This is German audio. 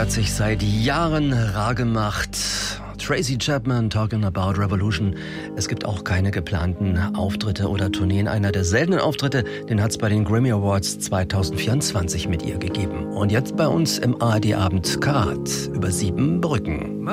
hat sich seit Jahren rar gemacht. Tracy Chapman, Talking About Revolution. Es gibt auch keine geplanten Auftritte oder Tourneen. Einer der seltenen Auftritte, den hat es bei den Grammy Awards 2024 mit ihr gegeben. Und jetzt bei uns im ARD-Abend Karat über 7 Brücken.